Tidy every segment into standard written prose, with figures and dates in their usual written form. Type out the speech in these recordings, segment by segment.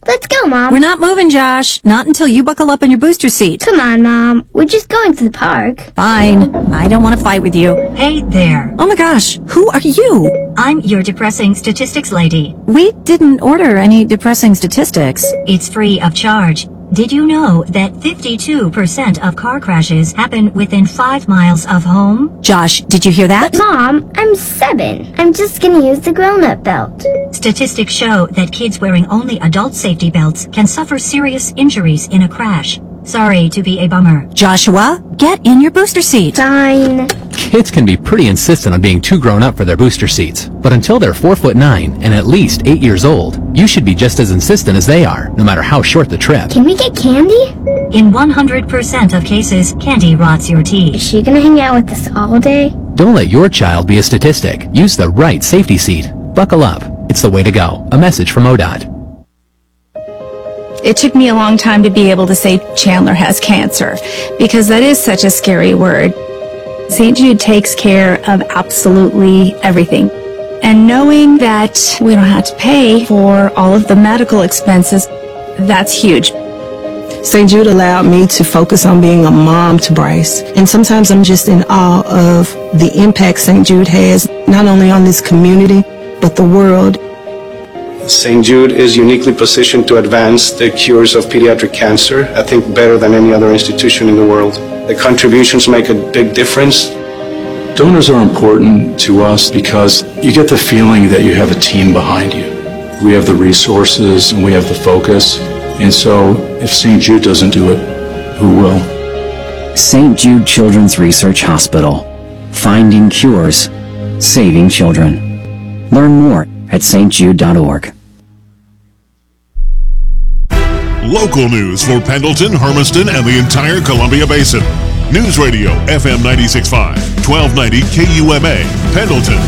Let's go, Mom. We're not moving, Josh. Not until you buckle up in your booster seat. Come on, Mom. We're just going to the park. Fine. I don't want to fight with you. Hey there. Oh my gosh. Who are you? I'm your depressing statistics lady. We didn't order any depressing statistics. It's free of charge. Did you know that 52% of car crashes happen within 5 miles of home? Josh, did you hear that? Mom, I'm 7. I'm just gonna use the grown-up belt. Statistics show that kids wearing only adult safety belts can suffer serious injuries in a crash. Sorry to be a bummer. Joshua, get in your booster seat. Fine. Kids can be pretty insistent on being too grown up for their booster seats, but until they're 4'9" and at least 8 years old, you should be just as insistent as they are, no matter how short the trip. Can we get candy? In 100% of cases, candy rots your Is teeth. she gonna hang out with us all day? Don't let your child be a statistic. Use the right safety seat. Buckle up. It's the way to go. A message from ODOT. It took me a long time to be able to say Chandler has cancer, because that is such a scary word. St. Jude takes care of absolutely everything. And knowing that we don't have to pay for all of the medical expenses, that's huge. St. Jude allowed me to focus on being a mom to Bryce. And sometimes I'm just in awe of the impact St. Jude has, not only on this community, but the world. St. Jude is uniquely positioned to advance the cures of pediatric cancer, I think better than any other institution in the world. The contributions make a big difference. Donors are important to us because you get the feeling that you have a team behind you. We have the resources and we have the focus. And so if St. Jude doesn't do it, who will? St. Jude Children's Research Hospital. Finding cures. Saving children. Learn more at stjude.org. Local news for Pendleton, Hermiston, and the entire Columbia Basin. News Radio FM 96.5, 1290 KUMA, Pendleton.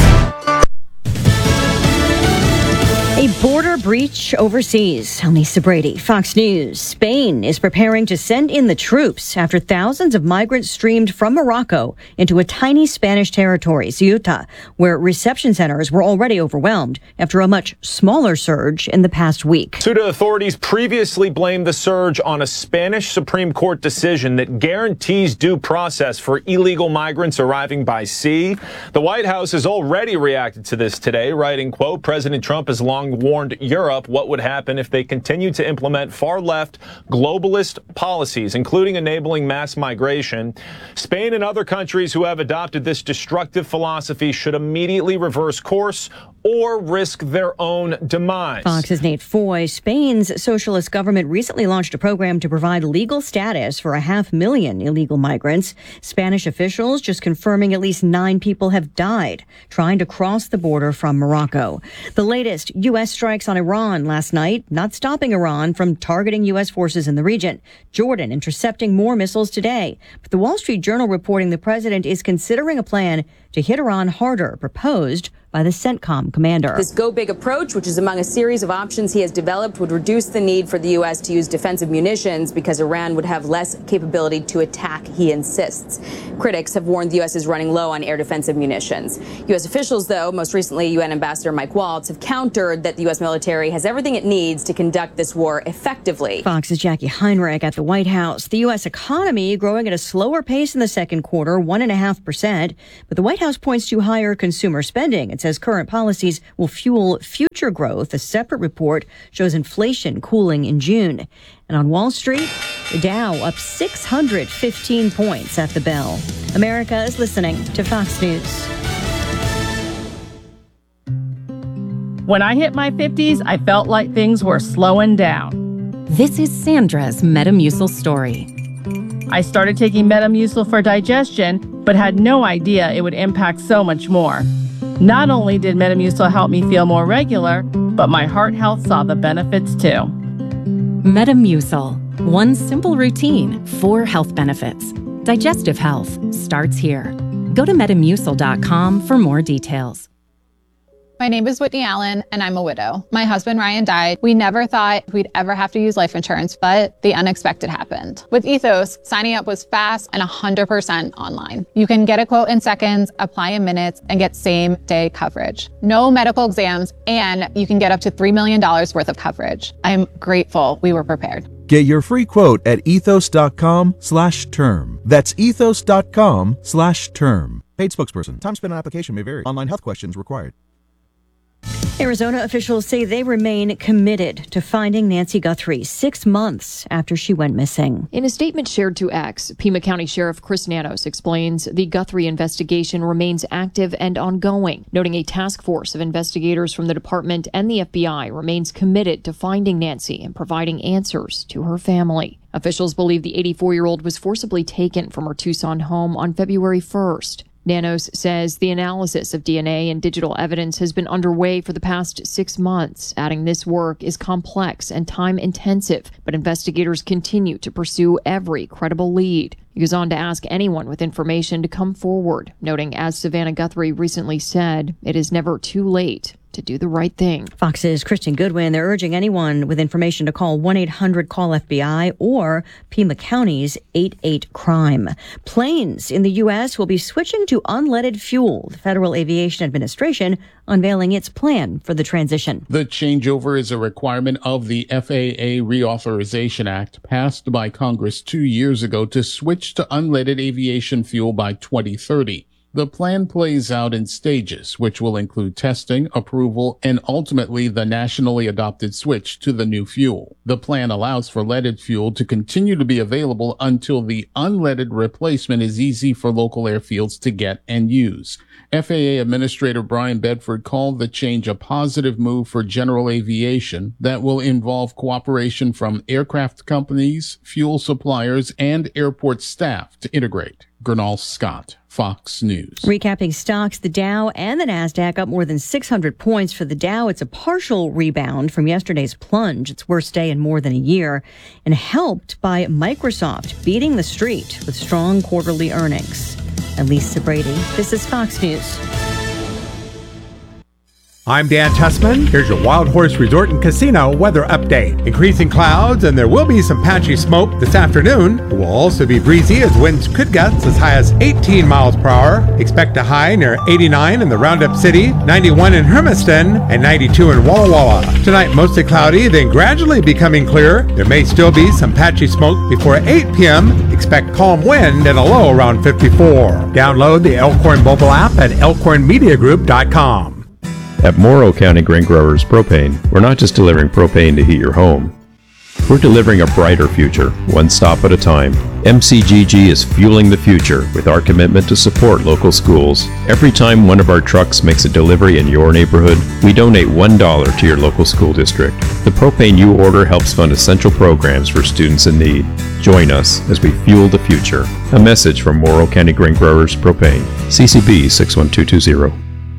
A border breach overseas. Lisa Brady, Fox News. Spain is preparing to send in the troops after thousands of migrants streamed from Morocco into a tiny Spanish territory, Ceuta, where reception centers were already overwhelmed after a much smaller surge in the past week. Ceuta authorities previously blamed the surge on a Spanish Supreme Court decision that guarantees due process for illegal migrants arriving by sea. The White House has already reacted to this today, writing, quote, President Trump has long warned Europe what would happen if they continued to implement far-left globalist policies, including enabling mass migration. Spain and other countries who have adopted this destructive philosophy should immediately reverse course or risk their own demise. Fox's Nate Foy. Spain's socialist government recently launched a program to provide legal status for 500,000 illegal migrants. Spanish officials just confirming at least 9 people have died trying to cross the border from Morocco. The latest U.S. strikes on Iran last night, not stopping Iran from targeting U.S. forces in the region. Jordan intercepting more missiles today. But the Wall Street Journal reporting the president is considering a plan to hit Iran harder, proposed by the CENTCOM commander. This go big approach, which is among a series of options he has developed, would reduce the need for the U.S. to use defensive munitions because Iran would have less capability to attack, he insists. Critics have warned the U.S. is running low on air defensive munitions. U.S. officials, though, most recently UN Ambassador Mike Waltz, have countered that the U.S. military has everything it needs to conduct this war effectively. Fox's Jackie Heinrich at the White House. The U.S. economy growing at a slower pace in the second quarter, 1.5%. But the White House points to higher consumer spending. It says current policies will fuel future growth. A separate report shows inflation cooling in June. And on Wall Street, the Dow up 615 points at the bell. America is listening to Fox News. When I hit my 50s, I felt like things were slowing down. This is Sandra's Metamucil story. I started taking Metamucil for digestion, but had no idea it would impact so much more. Not only did Metamucil help me feel more regular, but my heart health saw the benefits too. Metamucil. One simple routine, 4 health benefits. Digestive health starts here. Go to Metamucil.com for more details. My name is Whitney Allen, and I'm a widow. My husband, Ryan, died. We never thought we'd ever have to use life insurance, but the unexpected happened. With Ethos, signing up was fast and 100% online. You can get a quote in seconds, apply in minutes, and get same-day coverage. No medical exams, and you can get up to $3 million worth of coverage. I'm grateful we were prepared. Get your free quote at ethos.com/term. That's ethos.com/term. Paid spokesperson. Time spent on application may vary. Online health questions required. Arizona officials say they remain committed to finding Nancy Guthrie 6 months after she went missing. In a statement shared to X, Pima County Sheriff Chris Nanos explains the Guthrie investigation remains active and ongoing, noting a task force of investigators from the department and the FBI remains committed to finding Nancy and providing answers to her family. Officials believe the 84-year-old was forcibly taken from her Tucson home on February 1st. Nanos says the analysis of DNA and digital evidence has been underway for the past 6 months, adding this work is complex and time-intensive, but investigators continue to pursue every credible lead. He goes on to ask anyone with information to come forward, noting, as Savannah Guthrie recently said, it is never too late to do the right thing. Fox's Kristen Goodwin, they're urging anyone with information to call 1-800-CALL-FBI or Pima County's 88-CRIME. Planes in the U.S. will be switching to unleaded fuel. The Federal Aviation Administration unveiling its plan for the transition. The changeover is a requirement of the FAA Reauthorization Act passed by Congress 2 years ago to switch to unleaded aviation fuel by 2030. The plan plays out in stages, which will include testing, approval, and ultimately the nationally adopted switch to the new fuel. The plan allows for leaded fuel to continue to be available until the unleaded replacement is easy for local airfields to get and use. FAA Administrator Brian Bedford called the change a positive move for general aviation that will involve cooperation from aircraft companies, fuel suppliers, and airport staff to integrate. Gernal Scott, Fox News. Recapping stocks, the Dow and the Nasdaq up more than 600 points. For the Dow, it's a partial rebound from yesterday's plunge, its worst day in more than a year, and helped by Microsoft beating the street with strong quarterly earnings. I'm Lisa Brady. This is Fox News. I'm Dan Tussman. Here's your Wild Horse Resort and Casino weather update. Increasing clouds, and there will be some patchy smoke this afternoon. It will also be breezy as winds could gust as high as 18 miles per hour. Expect a high near 89 in the Roundup City, 91 in Hermiston, and 92 in Walla Walla. Tonight, mostly cloudy, then gradually becoming clear. There may still be some patchy smoke before 8 p.m. Expect calm wind and a low around 54. Download the Elkhorn mobile app at elkhornmediagroup.com. At Morrow County Grain Growers Propane, we're not just delivering propane to heat your home. We're delivering a brighter future, one stop at a time. MCGG is fueling the future with our commitment to support local schools. Every time one of our trucks makes a delivery in your neighborhood, we donate $1 to your local school district. The propane you order helps fund essential programs for students in need. Join us as we fuel the future. A message from Morrow County Grain Growers Propane. CCB 61220.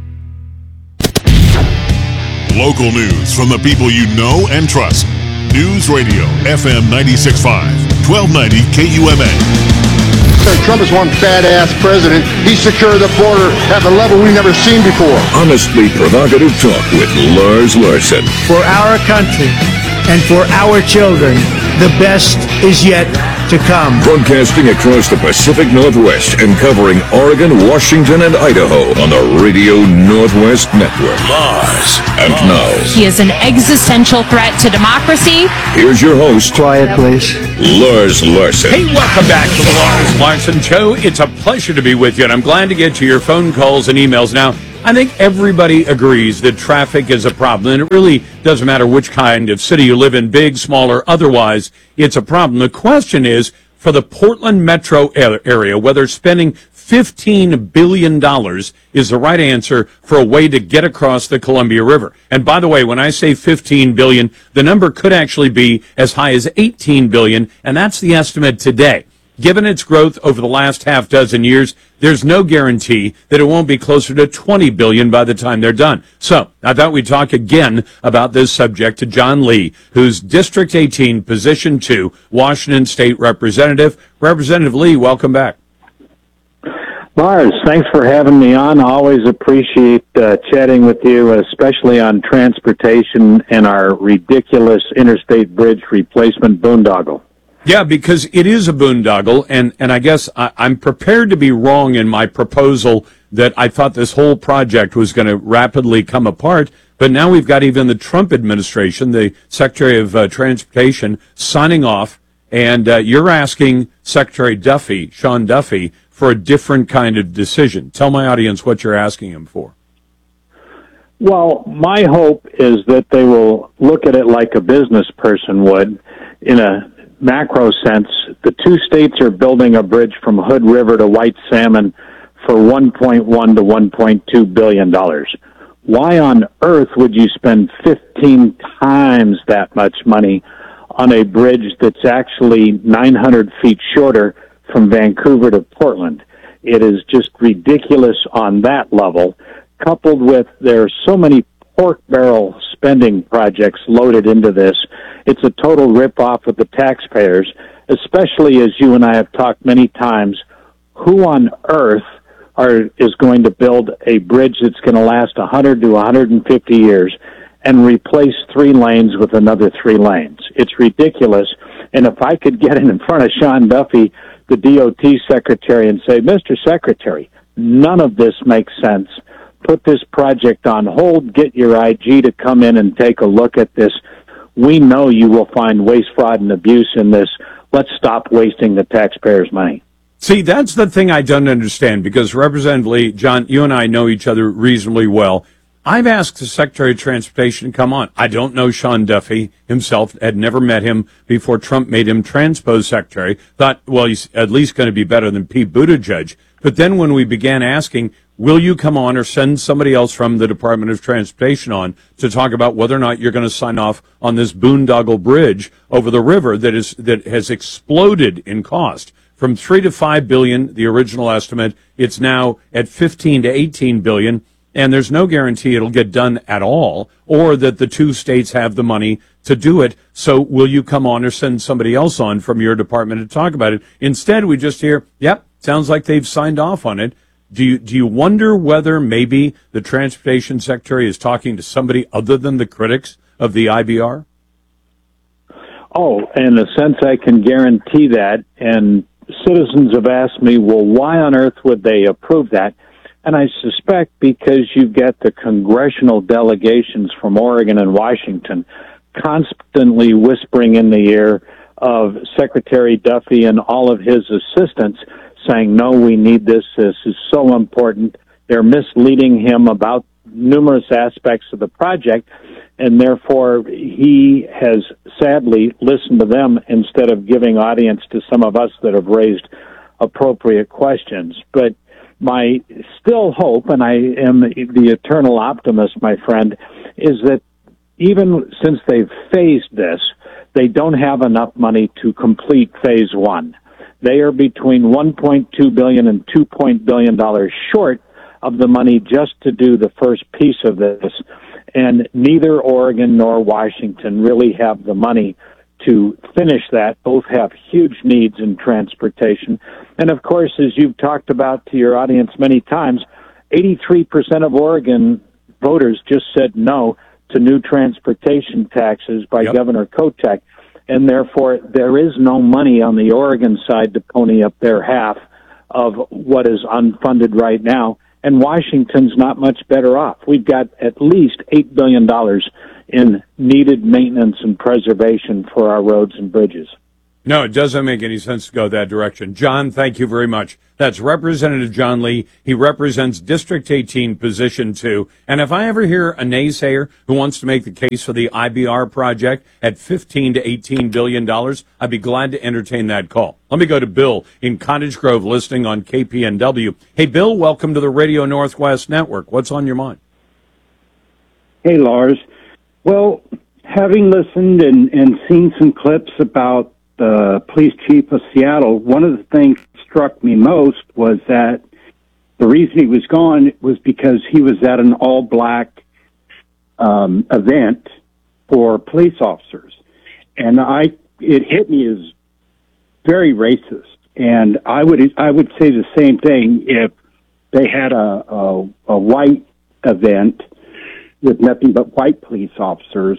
Local news from the people you know and trust. News Radio, FM 96.5, 1290 KUMA. Trump is one badass president. He secured the border at the level we've never seen before. Honestly provocative talk with Lars Larson. For our country and for our children, the best is yet to come. Broadcasting across the Pacific Northwest and covering Oregon, Washington, and Idaho on the Radio Northwest Network. Lars. And now, he is an existential threat to democracy. Here's your host. Quiet, please. Lars Larson. Hey, welcome back to the Lars Larson Show. It's a pleasure to be with you, and I'm glad to get to your phone calls and emails. Now, I think everybody agrees that traffic is a problem, and it really doesn't matter which kind of city you live in, big, small, or otherwise, it's a problem. The question is, for the Portland metro area, whether spending $15 billion is the right answer for a way to get across the Columbia River. And by the way, when I say $15 billion, the number could actually be as high as $18 billion, and that's the estimate today. Given its growth over the last half dozen years, there's no guarantee that it won't be closer to $20 billion by the time they're done. So I thought we'd talk again about this subject to John Lee, who's District 18, Position 2, Washington State Representative. Representative Lee, welcome back. Lars, thanks for having me on. I always appreciate chatting with you, especially on transportation and our ridiculous interstate bridge replacement boondoggle. Yeah, because it is a boondoggle, and I guess I'm prepared to be wrong in my proposal that I thought this whole project was going to rapidly come apart, but now we've got even the Trump administration, the Secretary of Transportation, signing off, and you're asking Secretary Duffy, Sean Duffy, for a different kind of decision. Tell my audience what you're asking him for. Well, my hope is that they will look at it like a business person would. In a macro sense, the two states are building a bridge from Hood River to White Salmon for $1.1 to $1.2 billion. Why on earth would you spend 15 times that much money on a bridge that's actually 900 feet shorter from Vancouver to Portland? It is just ridiculous on that level, coupled with there are so many pork barrel spending projects loaded into this. It's a total ripoff of the taxpayers, especially as you and I have talked many times. Who on earth is going to build a bridge that's going to last 100 to 150 years and replace 3 lanes with another 3 lanes? It's ridiculous. And if I could get in front of Sean Duffy, the DOT secretary, and say, Mr. Secretary, none of this makes sense. Put this project on hold. Get your IG to come in and take a look at this. We know you will find waste, fraud, and abuse in this. Let's stop wasting the taxpayers' money. See, that's the thing I don't understand, because Representative Lee, John, you and I know each other reasonably well. I've asked the Secretary of Transportation to come on. I don't know Sean Duffy himself, had never met him before Trump made him transpose secretary. Thought, well, he's at least going to be better than Pete Buttigieg. But then when we began asking, will you come on or send somebody else from the Department of Transportation on to talk about whether or not you're going to sign off on this boondoggle bridge over the river that has exploded in cost from $3 to $5 billion, the original estimate. It's now at $15 to $18 billion. And there's no guarantee it'll get done at all, or that the two states have the money to do it. So will you come on or send somebody else on from your department to talk about it? Instead, we just hear, yep, sounds like they've signed off on it. Do you wonder whether maybe the Transportation Secretary is talking to somebody other than the critics of the IBR? Oh, in a sense, I can guarantee that. And citizens have asked me, well, why on earth would they approve that? And I suspect because you get the congressional delegations from Oregon and Washington constantly whispering in the ear of Secretary Duffy and all of his assistants saying, no, we need this. This is so important. They're misleading him about numerous aspects of the project, and therefore he has sadly listened to them instead of giving audience to some of us that have raised appropriate questions. But my still hope, and I am the eternal optimist, my friend, is that even since they've phased this, they don't have enough money to complete phase 1. They are between $1.2 billion and $2 billion short of the money just to do the first piece of this. And neither Oregon nor Washington really have the money to finish that. Both have huge needs in transportation. And of course, as you've talked about to your audience many times, 83% of Oregon voters just said no to new transportation taxes by Governor Kotek. And therefore, there is no money on the Oregon side to pony up their half of what is unfunded right now. And Washington's not much better off. We've got at least $8 billion in needed maintenance and preservation for our roads and bridges. No, it doesn't make any sense to go that direction. John, thank you very much. That's Representative John Lee. He represents District 18, Position 2. And if I ever hear a naysayer who wants to make the case for the IBR project at $15 to $18 billion, I'd be glad to entertain that call. Let me go to Bill in Cottage Grove, listening on KPNW. Hey, Bill, welcome to the Radio Northwest Network. What's on your mind? Hey, Lars. Well, having listened and seen some clips about the police chief of Seattle, one of the things that struck me most was that the reason he was gone was because he was at an all-black event for police officers. And it hit me as very racist. And I would say the same thing if they had a white event with nothing but white police officers.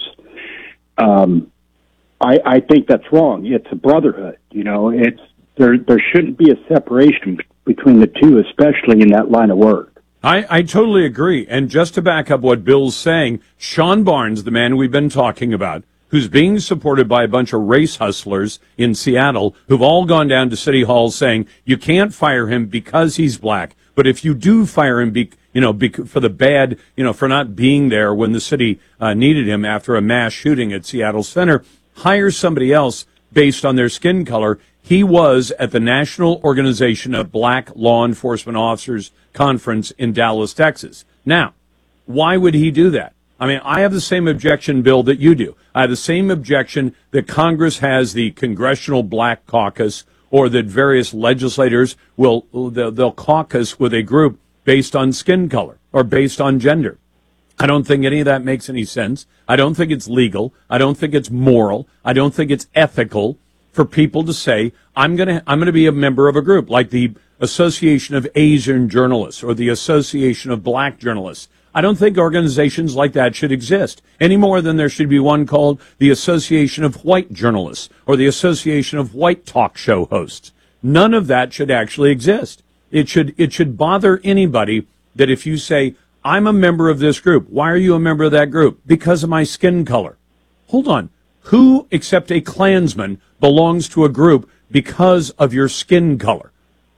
I think that's wrong. It's a brotherhood. There shouldn't be a separation between the two, especially in that line of work. I totally agree. And just to back up what Bill's saying, Sean Barnes, the man we've been talking about, who's being supported by a bunch of race hustlers in Seattle who've all gone down to City Hall saying you can't fire him because he's black. But if you do fire him, for the bad, for not being there when the city needed him after a mass shooting at Seattle Center, hire somebody else based on their skin color. He was at the National Organization of Black Law Enforcement Officers Conference in Dallas, Texas. Now, why would he do that? I mean, I have the same objection, Bill, that you do. I have the same objection that Congress has the Congressional Black Caucus, or that various legislators they'll caucus with a group based on skin color or based on gender. I don't think any of that makes any sense. I don't think it's legal. I don't think it's moral. I don't think it's ethical for people to say, I'm going to be a member of a group like the Association of Asian Journalists or the Association of Black Journalists. I don't think organizations like that should exist any more than there should be one called the Association of White Journalists or the Association of White Talk Show Hosts. None of that should actually exist. It should bother anybody that if you say, I'm a member of this group. Why are you a member of that group? Because of my skin color. Hold on. Who except a Klansman belongs to a group because of your skin color?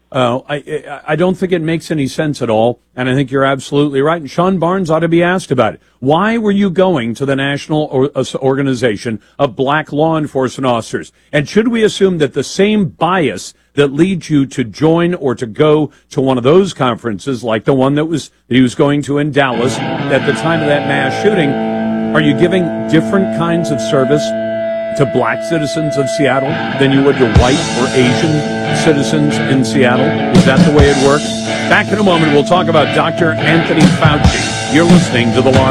I don't think it makes any sense at all, and I think you're absolutely right. And Sean Barnes ought to be asked about it. Why were you going to the National Organization of Black Law Enforcement Officers? And should we assume that the same bias that leads you to join or to go to one of those conferences, like the one that he was going to in Dallas at the time of that mass shooting, are you giving different kinds of service to black citizens of Seattle than you would to white or Asian citizens in Seattle? Is that the way it works? Back in a moment, we'll talk about Dr. Anthony Fauci. You're listening to The Lawrence